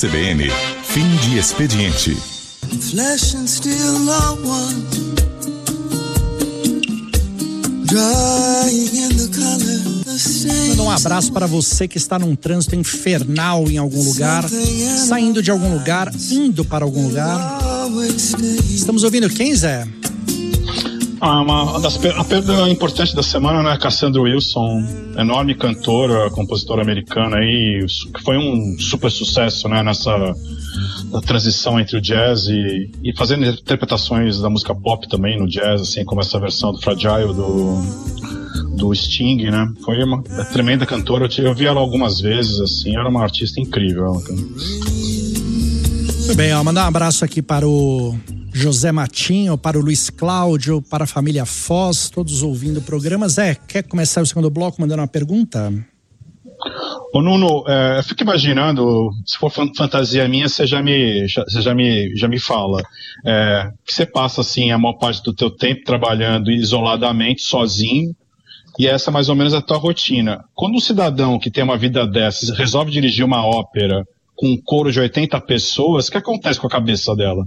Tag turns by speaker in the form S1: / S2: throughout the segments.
S1: CBN, fim de expediente.
S2: Flesh and steel are one, drying in the color the same.
S3: Manda um abraço para você que está num trânsito infernal em algum lugar, saindo de algum lugar, indo para algum lugar. Estamos ouvindo quem, Zé?
S4: A perda importante da semana, né? Cassandra Wilson, enorme cantora, compositora americana aí, que foi um super sucesso, né? Nessa transição entre o jazz e fazendo interpretações da música pop também no jazz, assim como essa versão do Fragile do Sting, né? Foi uma tremenda cantora, eu vi ela algumas vezes, assim, era uma artista incrível.
S3: Muito bem, mandar um abraço aqui para o José Matinho, para o Luiz Cláudio, para a família Foz, todos ouvindo o programa. Zé, quer começar o segundo bloco mandando uma pergunta?
S4: Ô Nuno, eu fico imaginando, se for fantasia minha, você já me fala, que você passa assim a maior parte do teu tempo trabalhando isoladamente, sozinho, e essa mais ou menos é a tua rotina. Quando um cidadão que tem uma vida dessas resolve dirigir uma ópera com um coro de 80 pessoas, o que acontece com a cabeça dela?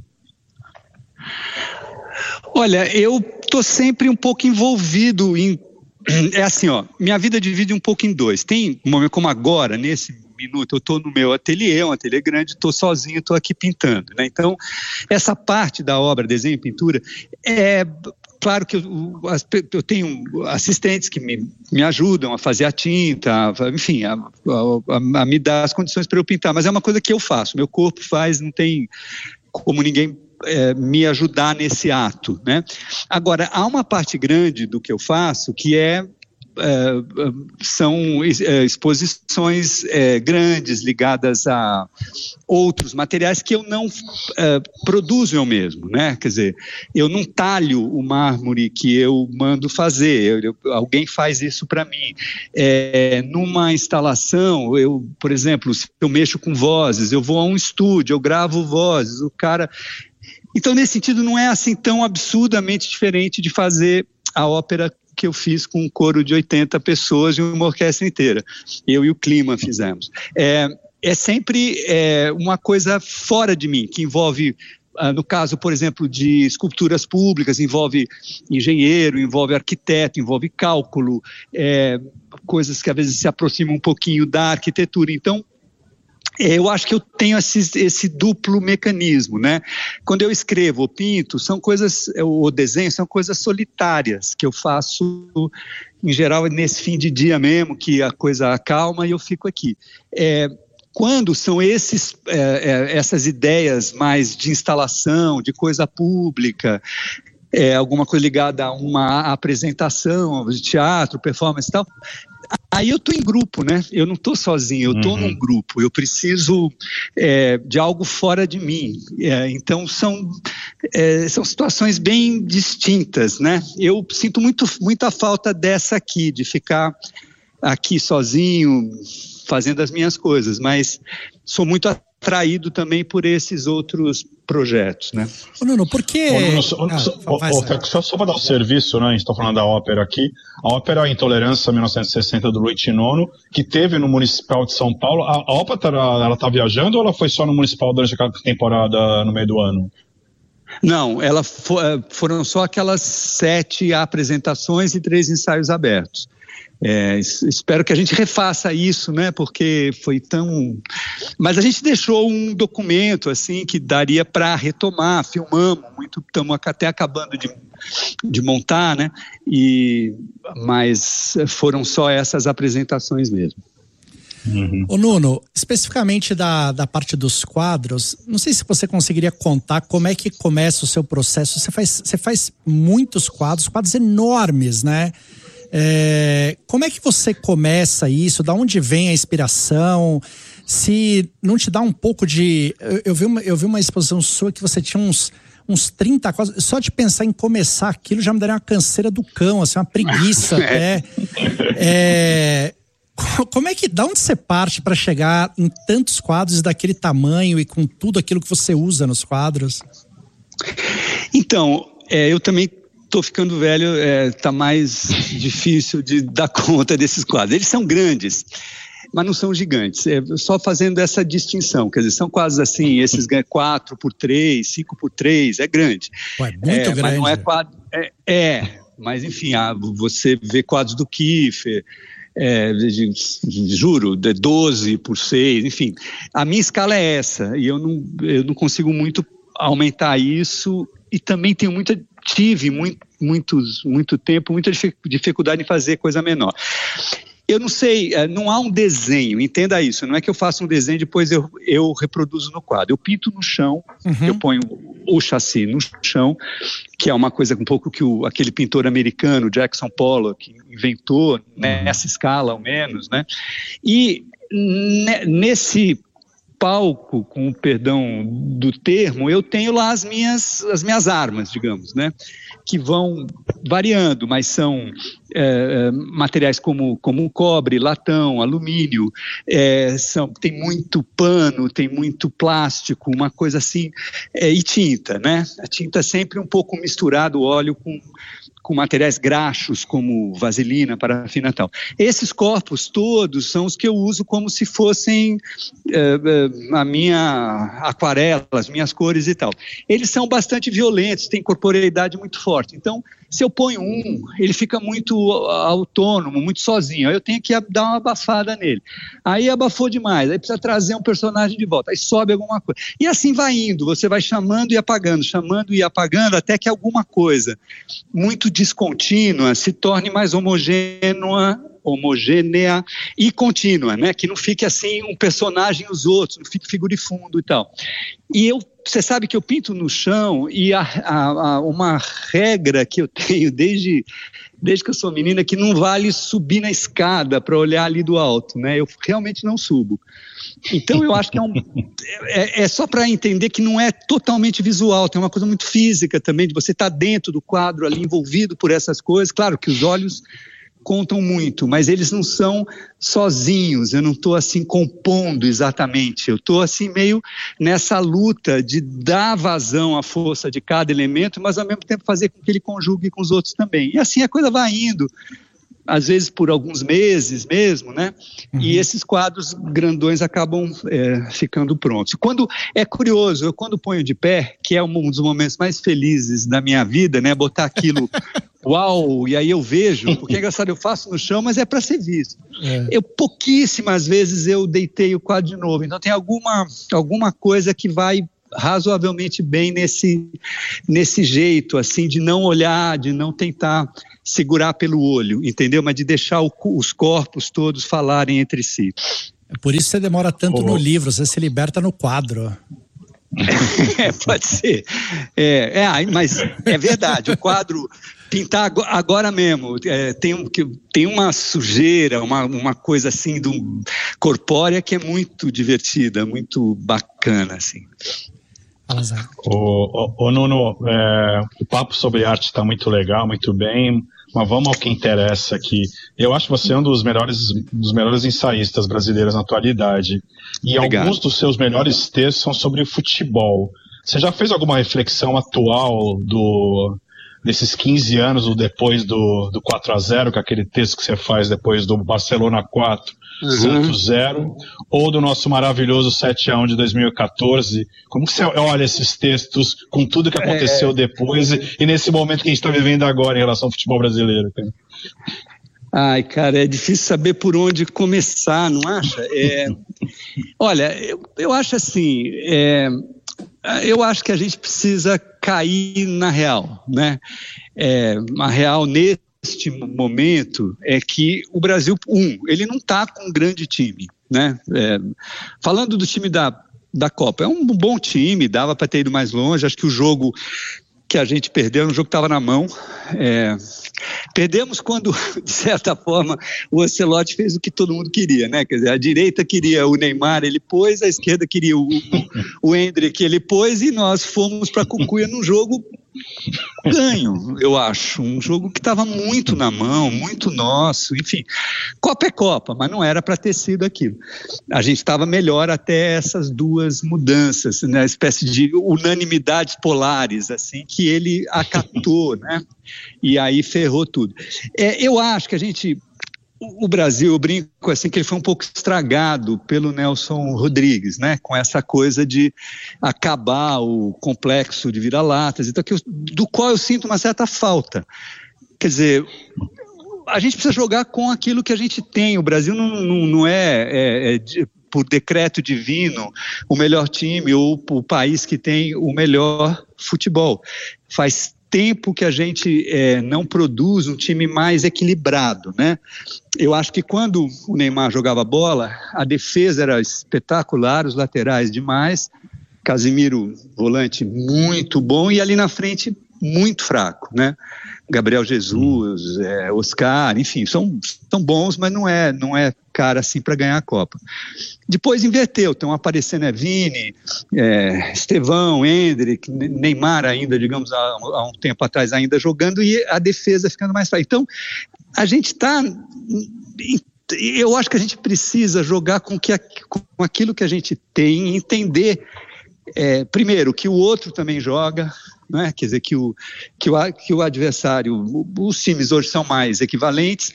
S5: Olha, eu tô sempre um pouco envolvido em... É assim, ó, minha vida divide um pouco em dois. Tem um momento como agora, nesse minuto, eu tô no meu ateliê, um ateliê grande, tô sozinho, tô aqui pintando, né? Então, essa parte da obra, desenho e pintura, claro que eu tenho assistentes que me ajudam a fazer a tinta, enfim, a me dar as condições para eu pintar, mas é uma coisa que eu faço, meu corpo faz, não tem como ninguém me ajudar nesse ato, né? Agora, há uma parte grande do que eu faço que são exposições grandes ligadas a outros materiais que eu não produzo eu mesmo, né? Quer dizer, eu não talho o mármore que eu mando fazer, alguém faz isso para mim. Numa instalação, por exemplo, se eu mexo com vozes, eu vou a um estúdio, eu gravo vozes, o cara... Então, nesse sentido, não é assim tão absurdamente diferente de fazer a ópera que eu fiz com um coro de 80 pessoas e uma orquestra inteira. Eu e o Clima fizemos. É sempre uma coisa fora de mim, que envolve, no caso, por exemplo, de esculturas públicas, envolve engenheiro, envolve arquiteto, envolve cálculo, coisas que às vezes se aproximam um pouquinho da arquitetura. Então, eu acho que eu tenho esse duplo mecanismo, né? Quando eu escrevo ou pinto, são coisas, ou desenho, são coisas solitárias que eu faço, em geral, nesse fim de dia mesmo, que a coisa acalma e eu fico aqui. Quando são essas ideias mais de instalação, de coisa pública, alguma coisa ligada a uma apresentação de teatro, performance e tal, aí eu estou em grupo, né? Eu não estou sozinho, eu estou num grupo, eu preciso de algo fora de mim. Então são situações bem distintas, né? Eu sinto muita falta dessa aqui, de ficar aqui sozinho, fazendo as minhas coisas, mas sou muito atraído também por esses outros projetos, né?
S3: Nuno, por que...
S4: Só para dar um serviço, né? A gente está falando da ópera aqui. A ópera Intolerância 1960 do Rui Tinono, que teve no Municipal de São Paulo. A ópera, ela tá viajando ou ela foi só no Municipal durante aquela temporada no meio do ano?
S5: Não, foram só aquelas 7 apresentações e 3 ensaios abertos. Espero que a gente refaça isso, né? Porque foi tão... Mas a gente deixou um documento, assim, que daria para retomar, filmamos muito, estamos até acabando de montar, né? Mas foram só essas apresentações mesmo.
S3: Ô Nuno, especificamente da parte dos quadros, não sei se você conseguiria contar como é que começa o seu processo. Você faz muitos quadros enormes, né? Como é que você começa isso? Da onde vem a inspiração? Se não te dá um pouco de... Eu vi uma exposição sua que você tinha uns 30 quadros. Só de pensar em começar aquilo já me daria uma canseira do cão, assim, uma preguiça até. Como é que... Da onde você parte para chegar em tantos quadros daquele tamanho e com tudo aquilo que você usa nos quadros?
S5: Então, eu também... Estou ficando velho, está mais difícil de dar conta desses quadros. Eles são grandes. mas não são gigantes. Só fazendo essa distinção, quer dizer, são quase assim, esses 4x3, 5x3, é grande.
S3: Ué, muito grande.
S5: Mas não é quadro. Mas enfim, você vê quadros do Kiefer, juro, 12x6, enfim. A minha escala é essa, e eu não consigo muito aumentar isso, e também tive muito tempo, muita dificuldade em fazer coisa menor. Eu não sei, não há um desenho, entenda isso, não é que eu faço um desenho e depois eu reproduzo no quadro. Eu pinto no chão, eu ponho o chassi no chão, que é uma coisa um pouco que aquele pintor americano, Jackson Pollock, inventou, nessa escala ao menos, né? E nesse palco, com o perdão do termo, eu tenho lá as minhas armas, digamos, né? Que vão variando, mas são materiais como cobre, latão, alumínio, tem muito pano, tem muito plástico, uma coisa assim, e tinta, né? A tinta é sempre um pouco misturado, óleo com materiais graxos, como vaselina, parafina e tal. Esses corpos todos são os que eu uso como se fossem a minha aquarela, as minhas cores e tal. Eles são bastante violentos, têm corporeidade muito forte. Então, se eu ponho ele fica muito autônomo, muito sozinho. Aí eu tenho que dar uma abafada nele. Aí abafou demais, aí precisa trazer um personagem de volta. Aí sobe alguma coisa. E assim vai indo, você vai chamando e apagando, até que alguma coisa muito descontínua se torne mais homogênea e contínua, né? Que não fique assim um personagem e os outros, não fique figura e fundo e tal. E você sabe que eu pinto no chão, e uma regra que eu tenho desde que eu sou menina, que não vale subir na escada para olhar ali do alto, né? Eu realmente não subo. Então eu acho que é só para entender que não é totalmente visual, tem uma coisa muito física também, de você estar dentro do quadro ali, envolvido por essas coisas. Claro que os olhos contam muito, mas eles não são sozinhos, eu não estou assim compondo exatamente, eu estou assim meio nessa luta de dar vazão à força de cada elemento, mas ao mesmo tempo fazer com que ele conjugue com os outros também. E assim a coisa vai indo, às vezes por alguns meses mesmo, né? E esses quadros grandões acabam ficando prontos. É curioso, quando ponho de pé, que é um dos momentos mais felizes da minha vida, né? Botar aquilo, uau, e aí eu vejo, porque é engraçado, eu faço no chão, mas é para ser visto. Pouquíssimas vezes eu deitei o quadro de novo, então tem alguma coisa que vai razoavelmente bem nesse jeito, assim, de não olhar, de não tentar segurar pelo olho, entendeu? Mas de deixar os corpos todos falarem entre si.
S3: É por isso que você demora tanto no livro, você se liberta no quadro.
S5: Pode ser. Mas é verdade, o quadro pintar agora mesmo, tem uma sujeira, uma coisa assim corpórea que é muito divertida, muito bacana, assim.
S4: Nuno, o papo sobre arte está muito legal, muito bem, mas vamos ao que interessa aqui. Eu acho você um dos melhores ensaístas brasileiros na atualidade. E Obrigado. Alguns dos seus melhores textos são sobre o futebol. Você já fez alguma reflexão atual desses 15 anos, ou depois do 4-0, que é aquele texto que você faz depois do Barcelona 4, Santos 0, ou do nosso maravilhoso 7-1 de 2014? Como você olha esses textos com tudo que aconteceu depois e nesse momento que a gente está vivendo agora em relação ao futebol brasileiro?
S5: Ai, cara, é difícil saber por onde começar, não acha? Olha, eu acho assim, eu acho que a gente precisa cair na real, né? A real neste momento é que o Brasil, ele não está com um grande time, né? Falando do time da Copa, é um bom time, dava para ter ido mais longe, acho que o jogo que a gente perdeu, um jogo que estava na mão. Perdemos quando, de certa forma, o Ancelotti fez o que todo mundo queria, né? Quer dizer, a direita queria o Neymar, ele pôs, a esquerda queria o Endrick, ele pôs, e nós fomos para Cucuia num jogo ganho, eu acho. Um jogo que estava muito na mão, muito nosso, enfim. Copa é Copa, mas não era para ter sido aquilo. A gente estava melhor até essas duas mudanças, né? Uma espécie de unanimidades polares, assim, que ele acatou, né? E aí ferrou tudo. Eu acho que a gente o Brasil, eu brinco assim, que ele foi um pouco estragado pelo Nelson Rodrigues, né? Com essa coisa de acabar o complexo de vira-latas, então, do qual eu sinto uma certa falta. Quer dizer, a gente precisa jogar com aquilo que a gente tem. O Brasil não é por decreto divino, o melhor time ou o país que tem o melhor futebol. Faz tempo que a gente não produz um time mais equilibrado, né? Eu acho que quando o Neymar jogava bola, a defesa era espetacular, os laterais demais, Casemiro, volante muito bom, e ali na frente muito fraco, né? Gabriel Jesus, Oscar, enfim, são bons, mas não é cara assim para ganhar a Copa. Depois inverteu, estão aparecendo Vini, Estevão, Endrick, Neymar ainda, digamos, há um tempo atrás ainda jogando, e a defesa ficando mais fraca. Então, a gente está... Eu acho que a gente precisa jogar com aquilo que a gente tem, entender, primeiro, que o outro também joga, né? Quer dizer, que o adversário, os times hoje são mais equivalentes,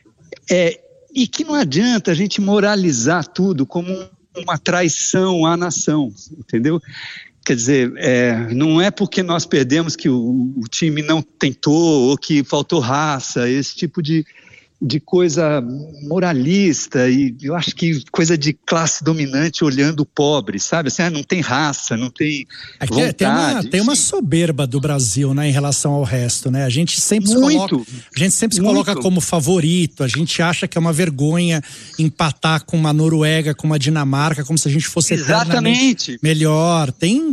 S5: e que não adianta a gente moralizar tudo como uma traição à nação, entendeu? Quer dizer, não é porque nós perdemos que o time não tentou ou que faltou raça, esse tipo de coisa moralista, e eu acho que coisa de classe dominante olhando o pobre, sabe? Assim, não tem raça, não tem vontade. Tem
S3: uma soberba do Brasil, né, em relação ao resto, né? A gente sempre se coloca como favorito, a gente acha que é uma vergonha empatar com uma Noruega, com uma Dinamarca, como se a gente fosse eternamente melhor. Tem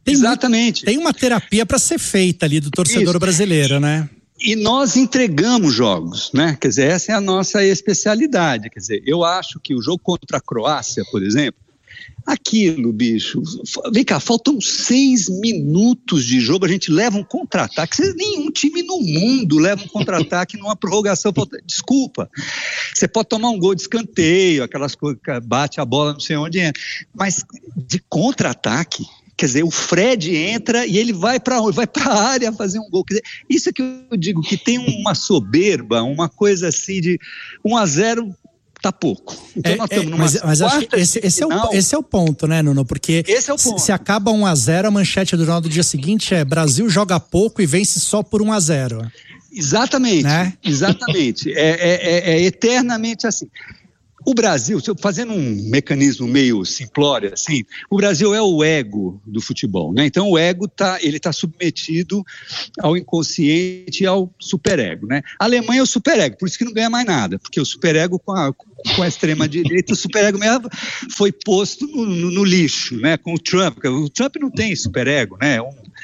S3: uma terapia para ser feita ali do torcedor brasileiro, né?
S5: E nós entregamos jogos, né? Quer dizer, essa é a nossa especialidade. Quer dizer, eu acho que o jogo contra a Croácia, por exemplo, aquilo, bicho, vem cá, faltam 6 minutos de jogo, a gente leva um contra-ataque. Nenhum time no mundo leva um contra-ataque numa prorrogação. Desculpa, você pode tomar um gol de escanteio, aquelas coisas que bate a bola não sei onde entra, mas de contra-ataque, quer dizer, o Fred entra e ele vai para a área fazer um gol. Quer dizer, isso é que eu digo, que tem uma soberba, uma coisa assim de 1-0 tá pouco. Então nós estamos numa
S3: mas acho que esse é o ponto, né, Nuno? Porque se acaba 1-0, a manchete do jornal do dia seguinte é: Brasil joga pouco e vence só por 1-0.
S5: Exatamente, né? Exatamente. É eternamente assim. O Brasil, fazendo um mecanismo meio simplório, assim, o Brasil é o ego do futebol, né? Então o ego está submetido ao inconsciente e ao superego, né? A Alemanha é o superego, por isso que não ganha mais nada, porque o superego com a extrema-direita, o superego mesmo foi posto no lixo, né? Com o Trump. O Trump não tem superego, né?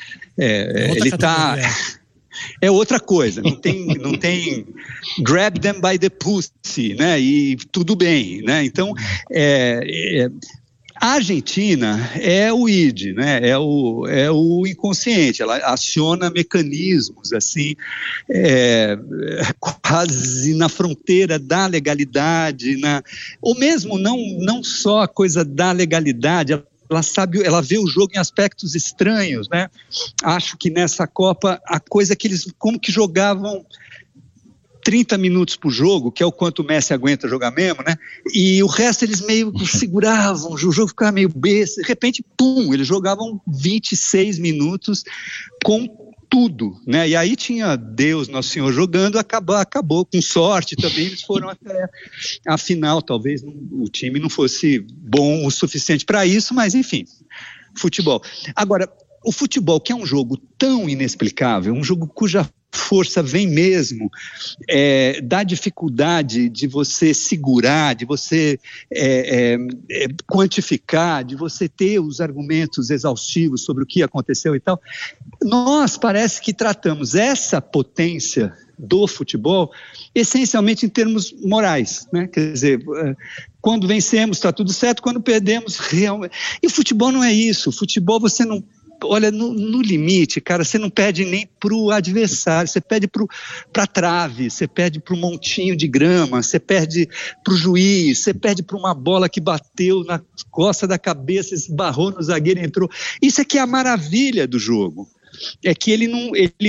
S5: Ele está... É outra coisa, não tem grab them by the pussy, né? E tudo bem, né? Então, a Argentina é o id, né? É o inconsciente, ela aciona mecanismos assim, quase na fronteira da legalidade, ou mesmo não só a coisa da legalidade. Ela vê o jogo em aspectos estranhos, né? Acho que nessa Copa, a coisa que eles como que jogavam 30 minutos por jogo, que é o quanto o Messi aguenta jogar mesmo, né? E o resto eles meio seguravam, o jogo ficava meio besta, de repente, pum, eles jogavam 26 minutos com tudo, né? E aí tinha Deus, Nosso Senhor jogando, acabou com sorte também, eles foram até a final, talvez o time não fosse bom o suficiente para isso, mas enfim, futebol. Agora, o futebol, que é um jogo tão inexplicável, um jogo cuja força vem mesmo da dificuldade de você segurar, de você quantificar, de você ter os argumentos exaustivos sobre o que aconteceu e tal. Nós parece que tratamos essa potência do futebol essencialmente em termos morais, né? Quer dizer, quando vencemos está tudo certo, quando perdemos realmente... E o futebol não é isso, o futebol você não... Olha, no limite, cara, você não perde nem pro adversário, você perde pra trave, você perde pro montinho de grama, você perde pro juiz, você perde pra uma bola que bateu na costa da cabeça, esbarrou no zagueiro e entrou. Isso é que é a maravilha do jogo, é que ele não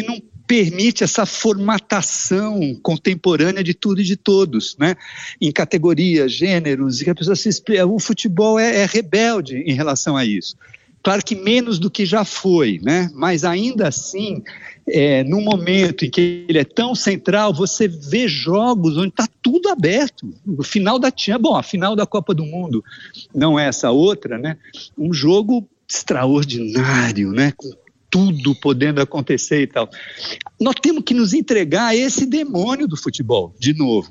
S5: permite essa formatação contemporânea de tudo e de todos, né? Em categorias, gêneros, e que a pessoa o futebol é rebelde em relação a isso. Claro que menos do que já foi, né? Mas ainda assim, no momento em que ele é tão central, você vê jogos onde está tudo aberto. O final a final da Copa do Mundo não é essa outra, né? Um jogo extraordinário, né? Com tudo podendo acontecer e tal. Nós temos que nos entregar a esse demônio do futebol, de novo.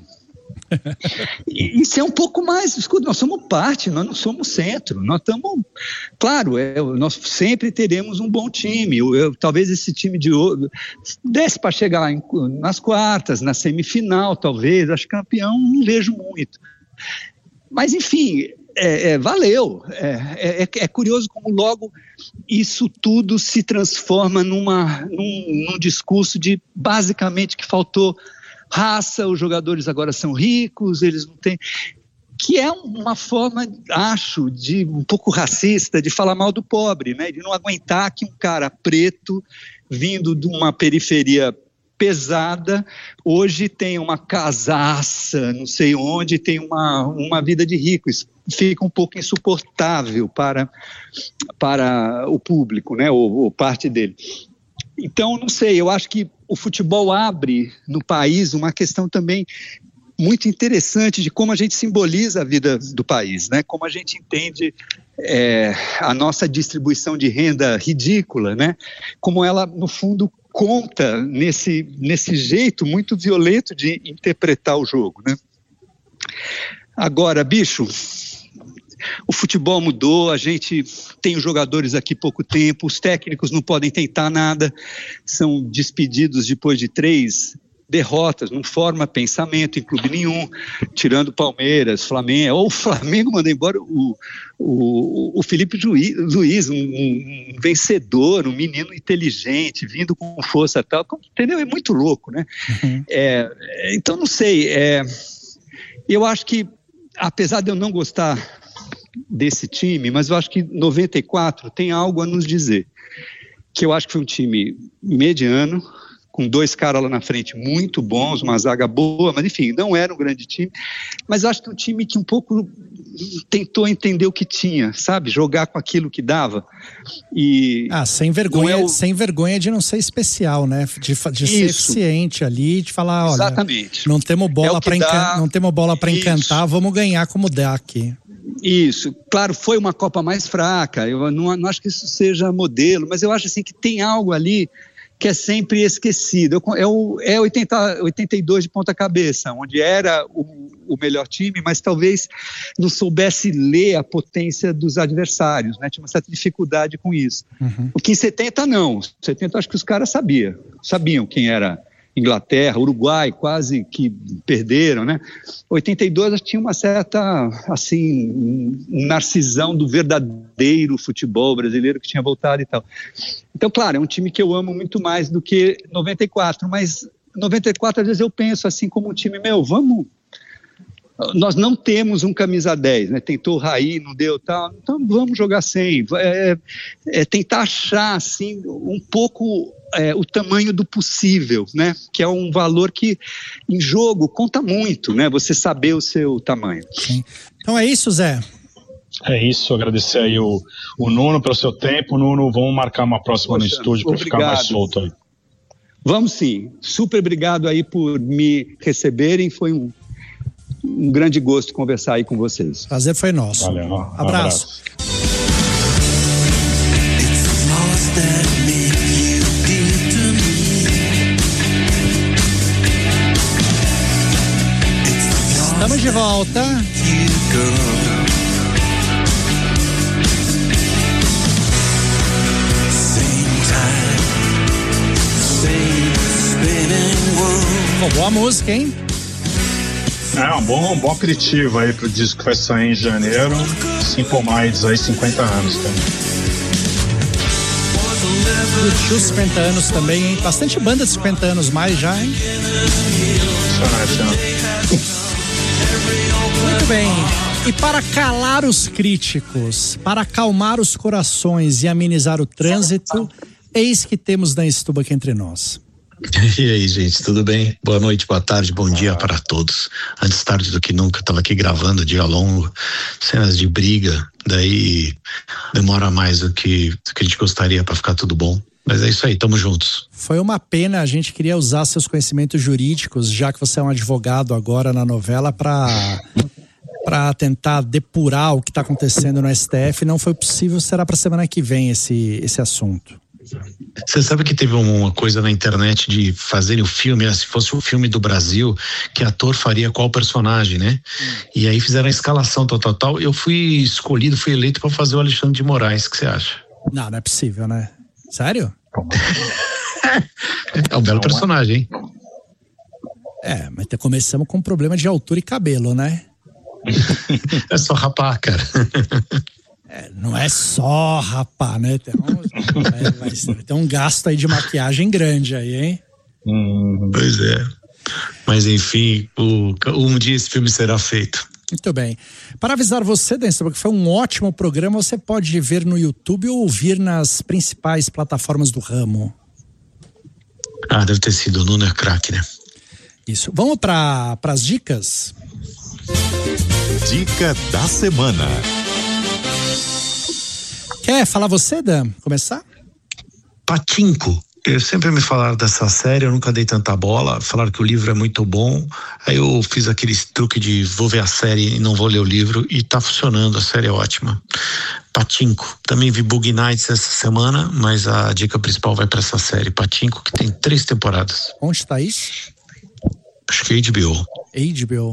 S5: Isso é um pouco mais, escuta, nós somos parte, nós não somos centro, nós estamos, claro, nós sempre teremos um bom time, talvez esse time de hoje desse para chegar nas quartas, na semifinal, talvez, acho que campeão não vejo muito, mas enfim, valeu, é curioso como logo isso tudo se transforma num discurso de basicamente que faltou raça, os jogadores agora são ricos, eles não têm... Que é uma forma, acho, de um pouco racista, de falar mal do pobre, né? De não aguentar que um cara preto, vindo de uma periferia pesada, hoje tem uma casaça, não sei onde, tem uma vida de rico. Isso fica um pouco insuportável para o público, né? Ou parte dele. Então, não sei, eu acho que o futebol abre no país uma questão também muito interessante de como a gente simboliza a vida do país, né? Como a gente entende a nossa distribuição de renda ridícula, né? Como ela, no fundo, conta nesse jeito muito violento de interpretar o jogo, né? Agora, bicho... O futebol mudou, a gente tem os jogadores aqui pouco tempo, os técnicos não podem tentar nada, são despedidos depois de 3 derrotas, não forma pensamento em clube nenhum, tirando Palmeiras, Flamengo, ou o Flamengo mandou embora o Felipe Luiz, um vencedor, um menino inteligente, vindo com força e tal, entendeu? É muito louco, né? Uhum. Então, não sei, eu acho que, apesar de eu não gostar desse time, mas eu acho que 94 tem algo a nos dizer, que eu acho que foi um time mediano, com 2 caras lá na frente muito bons, uma zaga boa, mas enfim, não era um grande time, mas eu acho que um time que um pouco tentou entender o que tinha, sabe, jogar com aquilo que dava. E
S3: sem vergonha de não ser especial, né, de ser eficiente ali, de falar, olha, exatamente, não temos bola para encantar, vamos ganhar como dá aqui.
S5: Isso, claro, foi uma Copa mais fraca, eu não acho que isso seja modelo, mas eu acho assim que tem algo ali que é sempre esquecido, é 82 de ponta cabeça, onde era o melhor time, mas talvez não soubesse ler a potência dos adversários, né? Tinha uma certa dificuldade com isso. Uhum. O que em 70 não, 70 acho que os caras sabiam quem era Inglaterra, Uruguai, quase que perderam, né? 82 tinha uma certa, assim, narcisão do verdadeiro futebol brasileiro que tinha voltado e tal. Então, claro, é um time que eu amo muito mais do que 94, mas 94 às vezes eu penso assim como um time, nós não temos um camisa 10, né? Tentou o Raí, não deu tal, então vamos jogar sem. Tentar achar assim, um pouco o tamanho do possível, né? Que é um valor que em jogo conta muito, né? Você saber o seu tamanho.
S3: Sim. Então é isso, Zé?
S4: É isso, agradecer aí o Nuno pelo seu tempo. Nuno, vamos marcar uma próxima no estúdio para ficar mais solto aí.
S5: Vamos sim, super obrigado aí por me receberem, foi um grande gosto conversar aí com vocês.
S3: Prazer foi nosso.
S4: Valeu.
S3: Abraço. Estamos de volta. Bom, boa música, hein?
S4: Um bom aperitivo aí pro disco que vai sair em janeiro. Simple Minds aí, 50 anos também.
S3: YouTube 50 anos também, hein? Bastante banda de 50 anos mais já, hein? Muito bem. E para calar os críticos, para acalmar os corações e amenizar o trânsito, eis que temos Dan Stubach entre nós.
S6: E aí, gente, tudo bem? Boa noite, boa tarde, bom dia para todos. Antes tarde do que nunca, estava aqui gravando, dia longo, cenas de briga, daí demora mais do que a gente gostaria para ficar tudo bom. Mas é isso aí, tamo juntos.
S3: Foi uma pena, a gente queria usar seus conhecimentos jurídicos, já que você é um advogado agora na novela, para tentar depurar o que está acontecendo no STF. Não foi possível, será para semana que vem esse assunto.
S6: Você sabe que teve uma coisa na internet de fazerem o filme, se fosse um filme do Brasil, que ator faria qual personagem, né? E aí fizeram a escalação tal. Eu fui eleito para fazer o Alexandre de Moraes. O que você acha?
S3: Não é possível, né? Sério?
S6: É um belo personagem, hein?
S3: Mas começamos com um problema de altura e cabelo, né?
S6: É só rapar, cara.
S3: Não é só rapar, né? Vai ter um gasto aí de maquiagem grande aí, hein?
S6: Pois é. Mas enfim, um dia esse filme será feito.
S3: Muito bem. Para avisar você, Denson, que foi um ótimo programa, você pode ver no YouTube ou ouvir nas principais plataformas do ramo.
S6: Deve ter sido o Nuno é craque, né?
S3: Isso. Vamos para as dicas?
S1: Dica da semana.
S3: Quer falar você, Dan? Começar?
S6: Pachinko. Eu sempre me falaram dessa série, eu nunca dei tanta bola, falaram que o livro é muito bom, aí eu fiz aquele truque de vou ver a série e não vou ler o livro, e tá funcionando, a série é ótima. Pachinko. Também vi Bug Nights essa semana, mas a dica principal vai para essa série, Pachinko, que tem 3 temporadas.
S3: Onde tá isso?
S6: Acho que é HBO.
S3: HBO.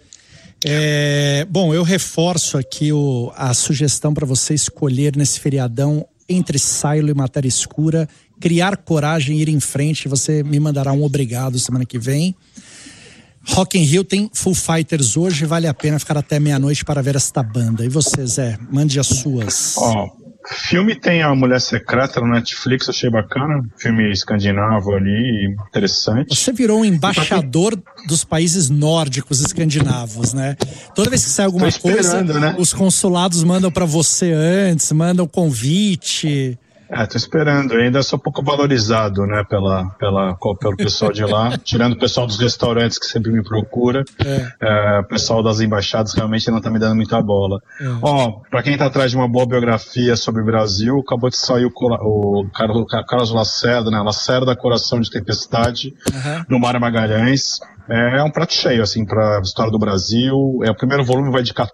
S3: Bom, eu reforço aqui a sugestão para você escolher nesse feriadão entre Silo e Matéria Escura, criar coragem e ir em frente. Você me mandará um obrigado semana que vem. Rock in Rio tem Foo Fighters hoje, vale a pena ficar até meia-noite para ver esta banda. E você, Zé? Mande as suas.
S4: Filme tem A Mulher Secreta no Netflix, achei bacana. Filme escandinavo ali, interessante.
S3: Você virou um embaixador dos países nórdicos escandinavos, né? Toda vez que sai alguma coisa, né? Os consulados mandam para você antes, mandam convite.
S4: Tô esperando, ainda sou pouco valorizado, né, pelo pessoal de lá, tirando o pessoal dos restaurantes que sempre me procura, o pessoal das embaixadas realmente não tá me dando muita bola. Pra quem tá atrás de uma boa biografia sobre o Brasil, acabou de sair o Carlos Lacerda, né, Lacerda, Coração de Tempestade, do Mário Magalhães. É um prato cheio, assim, pra história do Brasil. O primeiro volume vai de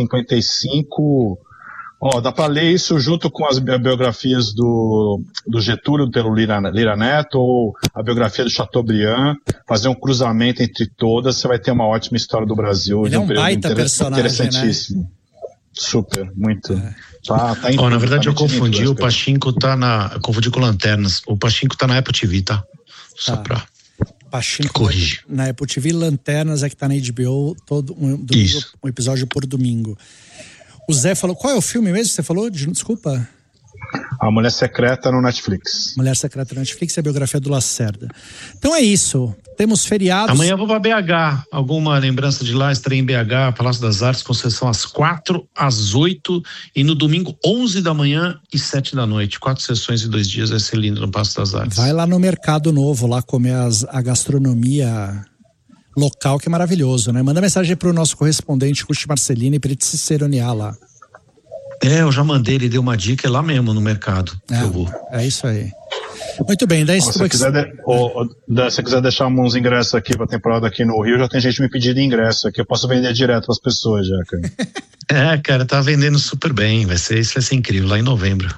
S4: 14,55. Dá pra ler isso junto com as biografias do Getúlio pelo Lira Neto, ou a biografia do Chateaubriand, fazer um cruzamento entre todas, você vai ter uma ótima história do Brasil.
S3: Ele é um baita personagem,
S4: interessantíssimo. Né? Super, muito.
S6: Na verdade eu confundi, o Pachinko eu confundi com Lanternas. O Pachinko tá na Apple TV, tá? Só pra
S3: Pachinko
S6: corrigir.
S3: Na Apple TV, Lanternas é que tá na HBO, um episódio por domingo. O Zé falou, qual é o filme mesmo que você falou? Desculpa.
S4: A Mulher Secreta no Netflix.
S3: Mulher Secreta no Netflix é a biografia do Lacerda. Então é isso. Temos feriados.
S6: Amanhã eu vou pra BH. Alguma lembrança de lá? Estarei em BH, Palácio das Artes, com sessão às 4, às 8 e no domingo 11 da manhã e 7 da noite. 4 sessões em 2 dias, vai ser lindo no Palácio das Artes.
S3: Vai lá no Mercado Novo, lá comer a gastronomia local, que é maravilhoso, né? Manda mensagem pro nosso correspondente, Custi Marcelini, para ele se seronear lá.
S6: Eu já mandei, ele deu uma dica, é lá mesmo no mercado que eu vou.
S3: É isso aí. Muito bem, daí
S4: se você quiser deixar uns ingressos aqui pra temporada aqui no Rio, já tem gente me pedindo ingresso aqui, eu posso vender direto pras pessoas já, cara.
S6: Cara, tá vendendo super bem, isso vai ser incrível, lá em novembro.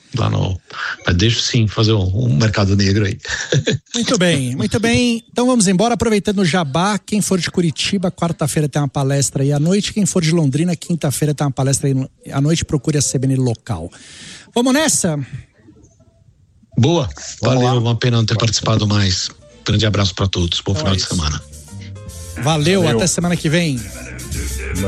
S6: Mas deixa sim fazer um mercado negro aí.
S3: Muito bem. Então vamos embora, aproveitando o jabá. Quem for de Curitiba, quarta-feira tem uma palestra aí à noite. Quem for de Londrina, quinta-feira tem uma palestra aí à noite. Procure a CBN local. Vamos nessa?
S6: Boa. Valeu, uma pena não ter participado mais. Grande abraço para todos. Bom final de semana.
S3: Valeu, até semana que vem.